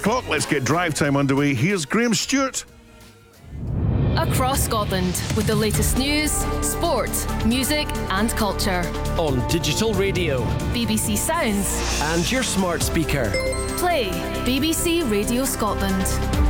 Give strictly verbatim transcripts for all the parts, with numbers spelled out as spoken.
o'clock. Let's get drive time underway. Here's Graham Stewart. Across Scotland with the latest news, sport, music and culture. On digital radio, B B C Sounds and your smart speaker. Play B B C Radio Scotland.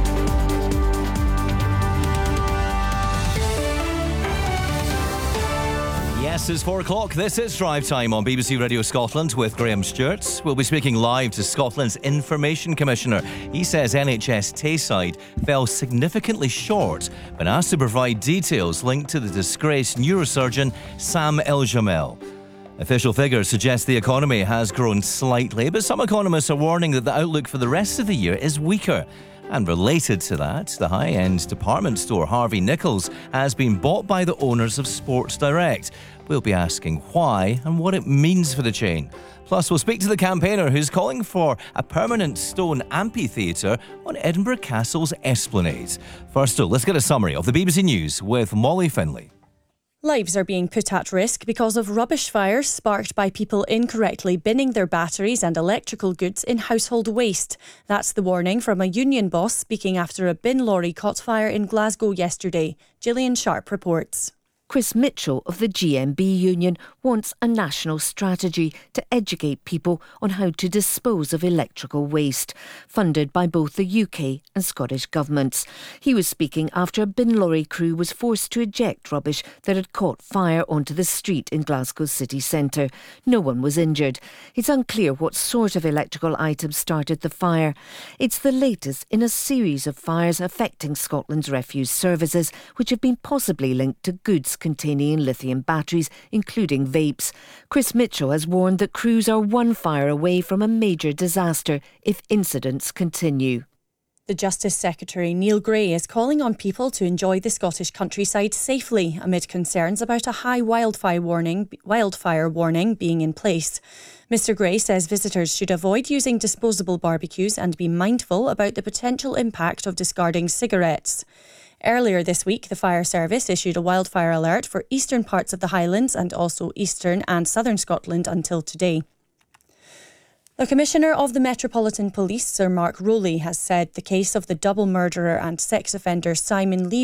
Yes, it's four o'clock. This is Drive Time on B B C Radio Scotland with Graham Stewart. We'll be speaking live to Scotland's Information Commissioner. He says N H S Tayside fell significantly short when asked to provide details linked to the disgraced neurosurgeon Sam El-Jamel. Official figures suggest the economy has grown slightly, but some economists are warning that the outlook for the rest of the year is weaker. And related to that, the high-end department store Harvey Nichols has been bought by the owners of Sports Direct. We'll be asking why and what it means for the chain. Plus, we'll speak to the campaigner who's calling for a permanent stone amphitheatre on Edinburgh Castle's esplanade. First, though, let's get a summary of the B B C News with Molly Finlay. Lives are being put at risk because of rubbish fires sparked by people incorrectly binning their batteries and electrical goods in household waste. That's the warning from a union boss speaking after a bin lorry caught fire in Glasgow yesterday. Gillian Sharp reports. Chris Mitchell of the G M B union wants a national strategy to educate people on how to dispose of electrical waste, funded by both the U K and Scottish governments. He was speaking after a bin lorry crew was forced to eject rubbish that had caught fire onto the street in Glasgow city centre. No one was injured. It's unclear what sort of electrical items started the fire. It's the latest in a series of fires affecting Scotland's refuse services, which have been possibly linked to goods containing lithium batteries, including vapes. Chris Mitchell has warned that crews are one fire away from a major disaster if incidents continue. The Justice Secretary Neil Gray is calling on people to enjoy the Scottish countryside safely amid concerns about a high wildfire warning, wildfire warning being in place. Mr Gray says visitors should avoid using disposable barbecues and be mindful about the potential impact of discarding cigarettes. Earlier this week, the fire service issued a wildfire alert for eastern parts of the Highlands and also eastern and southern Scotland until today. The Commissioner of the Metropolitan Police, Sir Mark Rowley, has said the case of the double murderer and sex offender Simon Lee